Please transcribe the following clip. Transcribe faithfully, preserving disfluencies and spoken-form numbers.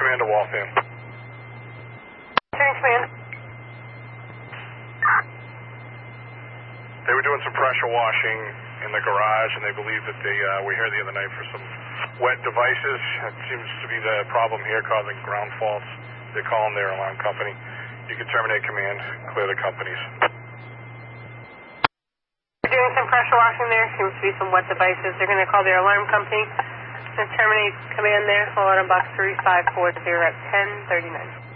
Command to Waltham. Turn command. They were doing some pressure washing in the garage, and they believe that they uh, were here the other night for some wet devices. That seems to be the problem here, causing ground faults. They're calling their alarm company. You can terminate command, clear the companies. They're doing some pressure washing there. Seems to be some wet devices. They're going to call their alarm company and terminate command there. Hold on, box three five four zero at ten thirty-nine.